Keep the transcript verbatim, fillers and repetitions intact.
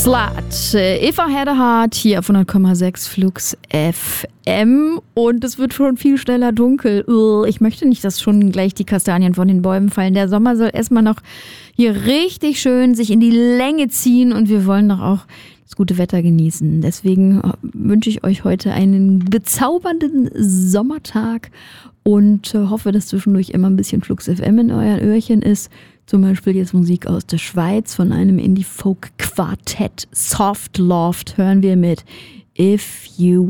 Slut, If I Had a Heart, hier auf hundert Komma sechs Flux F M, und es wird schon viel schneller dunkel. Ich möchte nicht, dass schon gleich die Kastanien von den Bäumen fallen. Der Sommer soll erstmal noch hier richtig schön sich in die Länge ziehen und wir wollen doch auch das gute Wetter genießen. Deswegen wünsche ich euch heute einen bezaubernden Sommertag und hoffe, dass zwischendurch immer ein bisschen Flux F M in euren Öhrchen ist. Zum Beispiel jetzt Musik aus der Schweiz von einem Indie-Folk-Quartett. Soft Loft hören wir mit If You